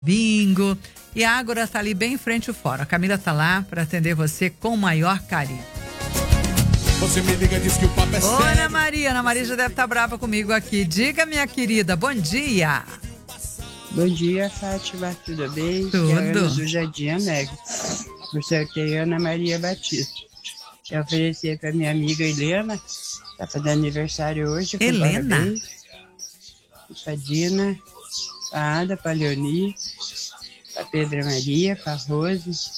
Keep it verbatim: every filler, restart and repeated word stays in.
bingo. E a Ágora tá ali bem em frente ao fórum. A Camila tá lá para atender você com o maior carinho. Você me liga, diz que o papo é Ô, sério. Ana Maria, Ana Maria já deve estar brava comigo aqui. Diga, minha querida, bom dia. Bom dia, Fátima, tudo bem? Tudo. Que é a Ana do Jardim Alegre. Eu sorteio Ana Maria Batista. Eu ofereci para minha amiga Helena, tá fazendo aniversário hoje. com Helena? parabéns. Pra Dina, pra Ada, pra Leoni, pra Pedra Maria, pra Rose,